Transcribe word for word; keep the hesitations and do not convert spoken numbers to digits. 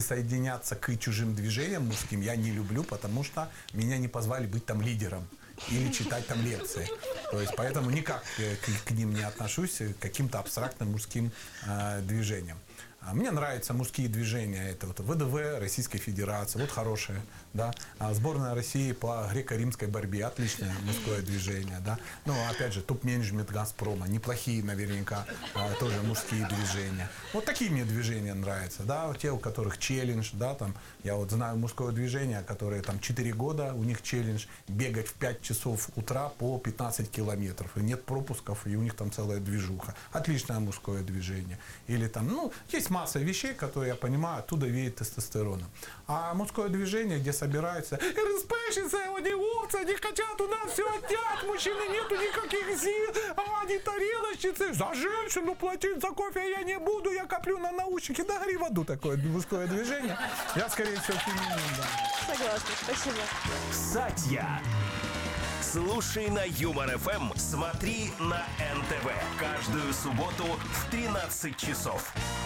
присоединяться к чужим движениям мужским я не люблю, потому что меня не позвали быть там лидером или читать там лекции. То есть поэтому никак к, к ним не отношусь, к каким-то абстрактным мужским э, движениям. Мне нравятся мужские движения, это вот ВДВ Российской Федерации, вот хорошее, да. А сборная России по греко-римской борьбе, отличное мужское движение, да. Ну, опять же, топ-менеджмент Газпрома, неплохие наверняка тоже мужские движения. Вот такие мне движения нравятся, да, те, у которых челлендж, да, там, я вот знаю мужское движение, которое там четыре года, у них челлендж бегать в пять часов утра по пятнадцать километров, и нет пропусков, и у них там целая движуха. Отличное мужское движение. Или там, ну, есть масса вещей, которые, я понимаю, оттуда веет тестостероном. А мужское движение, где собираются РСПщицы, они овцы, они хотят у нас все отнять, мужчины нету никаких сил, а они тарелочницы, за женщину платить за кофе я не буду, я коплю на наушники, да гори в аду такое мужское движение. Я, скорее всего, феминин, да. Согласна, спасибо. Сатья. Слушай на Юмор эф эм, смотри на эн тэ вэ. Каждую субботу в тринадцать часов.